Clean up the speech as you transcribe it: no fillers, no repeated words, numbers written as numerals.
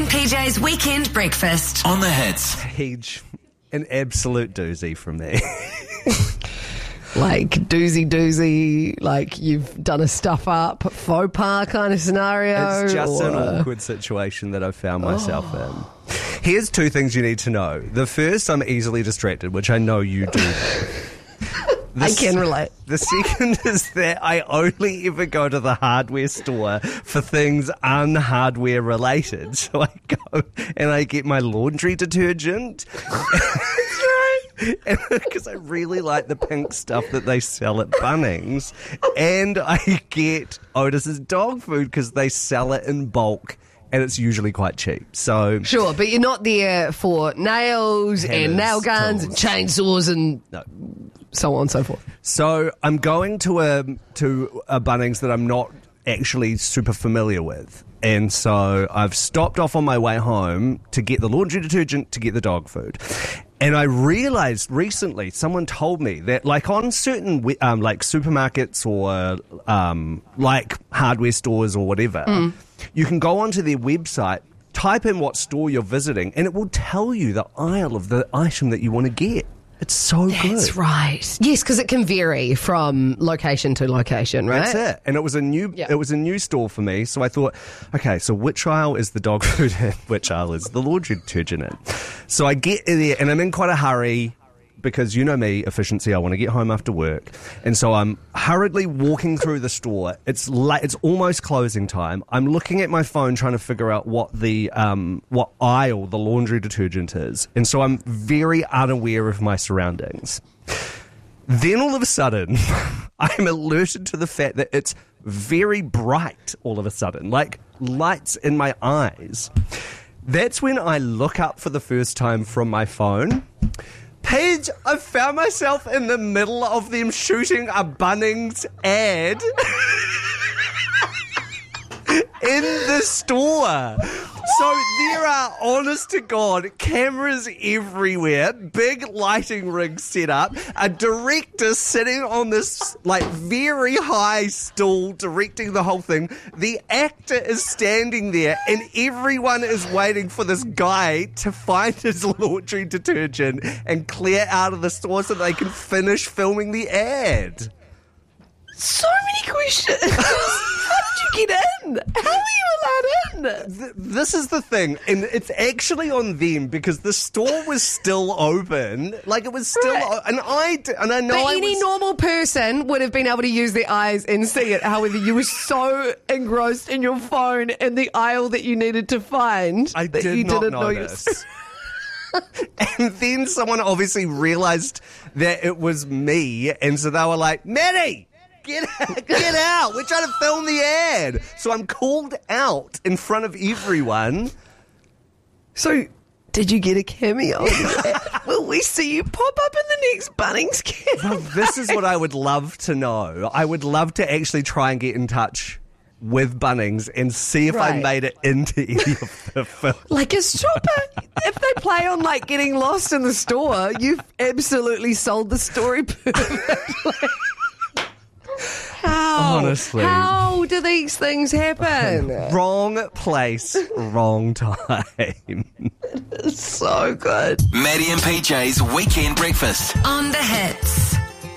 PJ's Weekend Breakfast. On the Hits. Page, an absolute doozy from me. Like doozy, like you've done a stuff up, faux pas kind of scenario? It's just an awkward situation that I've found myself in. Here's two things you need to know. The first, I'm easily distracted, which I know you do. I can relate. The second is that I only ever go to the hardware store for things un-hardware related. So I go and I get my laundry detergent. Because I really like the pink stuff that they sell at Bunnings. And I get Otis's dog food because they sell it in bulk. And it's usually quite cheap. So Sure, but you're not there for nails Hammers, and nail guns tools. and chainsaws and so on and so forth. So I'm going to a Bunnings that I'm not actually super familiar with. And so I've stopped off on my way home to get the laundry detergent, to get the dog food. And I realized recently, someone told me that like on certain like supermarkets or like hardware stores or whatever, you can go onto their website, type in what store you're visiting, and it will tell you the aisle of the item that you want to get. It's so good. That's right. Yes, because it can vary from location to location, right? That's it. And it was a new store for me. So I thought, okay, so which aisle is the dog food in? Which aisle is the laundry detergent in? So I get in there and I'm in quite a hurry because you know me, efficiency, I want to get home after work. And so I'm hurriedly walking through the store. It's late, it's almost closing time. I'm looking at my phone trying to figure out what the what aisle the laundry detergent is. And so I'm very unaware of my surroundings. Then all of a sudden, I'm alerted to the fact that it's very bright all of a sudden, like lights in my eyes. That's when I look up for the first time from my phone. Paige, I found myself in the middle of them shooting a Bunnings ad in the store. So there are, honest to God, cameras everywhere, big lighting rigs set up, a director sitting on this like very high stool directing the whole thing. The actor is standing there and everyone is waiting for this guy to find his laundry detergent and clear out of the store so they can finish filming the ad. So many questions. How did you get in? How are you allowed in? This is the thing, and it's actually on them because the store was still open. Like it was still, Right. and I know But any normal person would have been able to use their eyes and see it. However, you were so engrossed in your phone in the aisle that you needed to find I that did you not didn't notice. And then someone obviously realised that it was me, and so they were like, "Maddie, get out! We're trying to film the ad." So I'm called out in front of everyone. So, did you get a cameo? Will we see you pop up in the next Bunnings cameo? Well, this is what I would love to know. I would love to actually try and get in touch with Bunnings and see if I Right. made it into any of the film. Like a shopper, if they play on like getting lost in the store, you've absolutely sold the story perfectly. How? Honestly. How do these things happen? Wrong place, wrong time. So good. Maddie and PJ's Weekend Breakfast. On the Hits.